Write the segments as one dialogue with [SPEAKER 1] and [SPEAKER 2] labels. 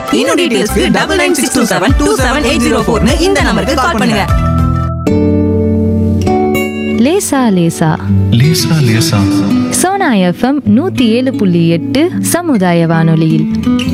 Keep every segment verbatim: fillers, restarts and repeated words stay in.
[SPEAKER 1] இன்னும் டீடைல்ஸ்க்கு double nine six two seven two seven eight zero ஃபோர்னு இந்த நம்பருக்கு கால் பண்ணுங்க.
[SPEAKER 2] லேசா லேசா
[SPEAKER 3] லேசா லேசா
[SPEAKER 2] சோனா எஃப்எம் நூத்தி ஏழு புள்ளி எட்டு சமுதாய வானொலியில்.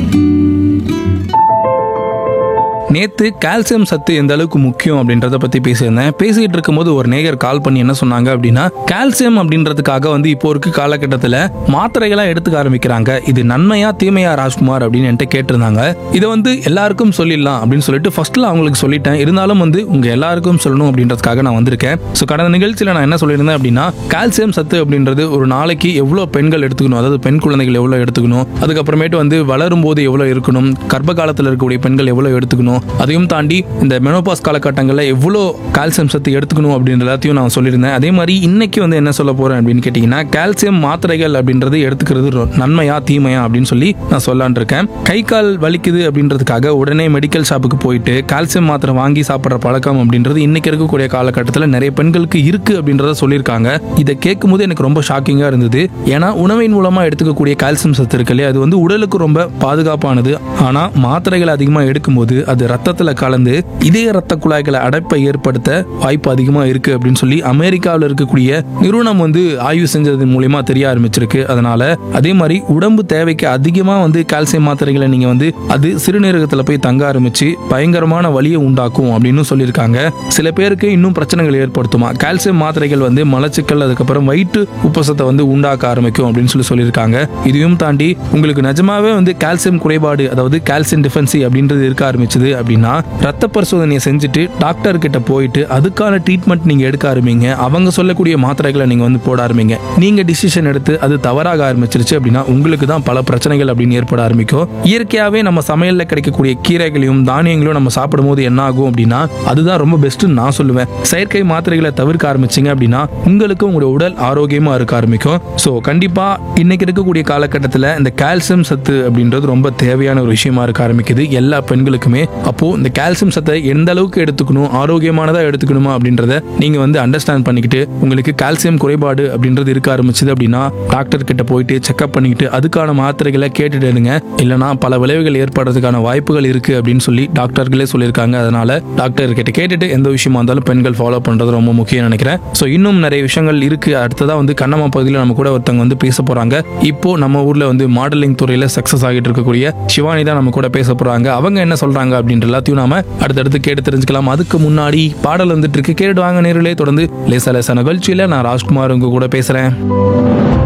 [SPEAKER 4] நேற்று கால்சியம் சத்து எந்த அளவுக்கு முக்கியம் அப்படின்றத பற்றி பேசியிருந்தேன். பேசிகிட்டு இருக்கும்போது ஒரு நேயர் கால் பண்ணி என்ன சொன்னாங்க அப்படின்னா, கால்சியம் அப்படின்றதுக்காக வந்து இப்போ இருக்க காலகட்டத்தில் மாத்திரைகளாக எடுத்துக்க ஆரம்பிக்கிறாங்க. இது நன்மையா தீமையா ராஜ்குமார் அப்படின்னு என்கிட்ட கேட்டிருந்தாங்க. இதை வந்து எல்லாருக்கும் சொல்லிடலாம் அப்படின்னு சொல்லிட்டு ஃபர்ஸ்ட்ல அவங்களுக்கு சொல்லிட்டேன். இருந்தாலும் வந்து உங்க எல்லாருக்கும் சொல்லணும் அப்படின்றதுக்காக நான் வந்திருக்கேன். ஸோ கடந்த நிகழ்ச்சியில் நான் என்ன சொல்லியிருந்தேன் அப்படின்னா, கால்சியம் சத்து அப்படின்றது ஒரு நாளைக்கு எவ்வளோ பெண்கள் எடுத்துக்கணும், அதாவது பெண் குழந்தைகள் எவ்வளோ எடுத்துக்கணும், அதுக்கப்புறமேட்டு வந்து வளரும் போது எவ்வளோ இருக்கணும், கர்ப்ப காலத்தில் இருக்கக்கூடிய பெண்கள் எவ்வளோ எடுத்துக்கணும், அதையும் தாண்டி இந்த மெனோபாஸ் காலகட்டங்களில் எவ்வளோ கால்சியம் சத்து எடுத்துக்கணும் அப்படின்ற எல்லாத்தையும் நான் சொல்லியிருந்தேன். அதே மாதிரி இன்னைக்கு வந்து என்ன சொல்ல போறேன் அப்படின்னு கேட்டிங்கன்னா, கால்சியம் மாத்திரைகள் அப்படின்றது எடுத்துக்கிறது நன்மையா தீமையா அப்படின்னு சொல்லி நான் சொல்லான் இருக்கேன். கை கால் வலிக்குது அப்படின்றதுக்காக உடனே மெடிக்கல் ஷாப்புக்கு போயிட்டு கால்சியம் மாத்திரை வாங்கி சாப்பிட்ற பழக்கம் அப்படின்றது இன்னைக்கு இருக்கக்கூடிய காலகட்டத்தில் நிறைய பெண்களுக்கு இருக்கு அப்படின்றத சொல்லியிருக்காங்க. இதை கேட்கும் போது எனக்கு ரொம்ப ஷாக்கிங்காக இருந்தது. ஏன்னா உணவின் மூலமாக எடுத்துக்கக்கூடிய கால்சியம் சத்து இருக்கு இல்லையா, அது வந்து உடலுக்கு ரொம்ப பாதுகாப்பானது. ஆனால் மாத்திரைகள் அதிகமாக எடுக்கும்போது அது ரத்தத்துல கலந்து இதய ரத்த குழாய்களை அடைப்பை ஏற்படுத்த வாய்ப்பு அதிகமா இருக்கு அப்படின்னு சொல்லி அமெரிக்காவில் இருக்கக்கூடிய நிறுவனம் வந்து ஆய்வு செஞ்சது மூலமா தெரிய ஆரம்பிச்சிருக்கு. அதனால அதே மாதிரி உடம்பு தேவைக்கு அதிகமா வந்து கால்சியம் மாத்திரைகளை நீங்க வந்து அது சிறுநீரகத்துல போய் தங்க ஆரம்பிச்சு பயங்கரமான வலியை உண்டாக்கும் அப்படின்னு சொல்லியிருக்காங்க. சில பேருக்கு இன்னும் பிரச்சனைகள் ஏற்படுத்துமா கால்சியம் மாத்திரைகள் வந்து மலச்சிக்கல் அதுக்கப்புறம் வயிற்று உப்பசத்தை வந்து உண்டாக்க ஆரம்பிக்கும் அப்படின்னு சொல்லி சொல்லியிருக்காங்க. இதையும் தாண்டி உங்களுக்கு நிஜமாவே வந்து கால்சியம் குறைபாடு அதாவது கால்சியம் டிஃபென்சி அப்படின்றது இருக்க ஆரம்பிச்சது அப்படின்னா ரத்த பரிசோதனையை செஞ்சுட்டு டாக்டர் கிட்ட போயிட்டு அதுக்கான ட்ரீட்மெண்ட் நீங்க எடுக்க ஆரம்பிங்க. அவங்க சொல்லக்கூடிய மாத்திரைகளை நீங்க வந்து போட ஆரம்பிங்க. நீங்க டிசிஷன் எடுத்து அது தவறாக ஆரம்பிச்சிருச்சு அப்படின்னா உங்களுக்கு தான் பல பிரச்சனைகள் அப்படின்னு ஏற்பட ஆரம்பிக்கும். இயற்கையாவே நம்ம சமையல்ல கிடைக்கக்கூடிய கீரைகளையும் தானியங்களையும் நம்ம சாப்பிடும் போது என்ன ஆகும் அப்படின்னா அதுதான் ரொம்ப பெஸ்ட் நான் சொல்லுவேன். செயற்கை மாத்திரைகளை தவிர்க்க ஆரம்பிச்சிங்க அப்படின்னா உங்களுக்கு உங்களோட உடல் ஆரோக்கியமா இருக்க ஆரம்பிக்கும். ஸோ கண்டிப்பா இன்னைக்கு இருக்கக்கூடிய காலகட்டத்தில் இந்த கால்சியம் சத்து அப்படின்றது ரொம்ப தேவையான ஒரு விஷயமா இருக்க ஆரம்பிக்குது எல்லா பெண்களுக்குமே. அப்போ இந்த கால்சியம் சத்தை எந்த அளவுக்கு எடுத்துக்கணும், ஆரோக்கியமானதா எடுத்துக்கணுமா அப்படின்றத நீங்க வந்து அண்டர்ஸ்டாண்ட் பண்ணிக்கிட்டு உங்களுக்கு கால்சியம் குறைபாடு அப்படின்றது இருக்க ஆரம்பிச்சது அப்படின்னா டாக்டர் கிட்ட போயிட்டு செக்அப் பண்ணிக்கிட்டு அதுக்கான மாத்திரைகளை கேட்டுட்டு இருங்க. இல்லைனா பல விளைவுகள் ஏற்படுறதுக்கான வாய்ப்புகள் இருக்கு அப்படின்னு சொல்லி டாக்டர்களே சொல்லியிருக்காங்க. அதனால டாக்டர் கிட்ட கேட்டுட்டு எந்த விஷயமா இருந்தாலும் பெண்கள் ஃபாலோ பண்றது ரொம்ப முக்கியம் நினைக்கிறேன். ஸோ இன்னும் நிறைய விஷயங்கள் இருக்கு. அடுத்ததான் வந்து கண்ணம்மா பகுதியில் நம்ம கூட ஒருத்தவங்க வந்து பேச போறாங்க. இப்போ நம்ம ஊர்ல வந்து மாடலிங் துறையில சக்சஸ் ஆகிட்டு இருக்கக்கூடிய சிவானி தான் நம்ம கூட பேச போறாங்க. அவங்க என்ன சொல்றாங்க அப்படின்ற எல்லாத்தையும் நாம அடுத்தடுத்து கேட்டு தெரிஞ்சுக்கலாம். அதுக்கு முன்னாடி பாடல் வந்துட்டு இருக்கு, கேட்டு வாங்க நேரிலே. தொடர்ந்து லேசா லேசா நிகழ்ச்சியில நான் ராஜ்குமார் உங்க கூட பேசுறேன்.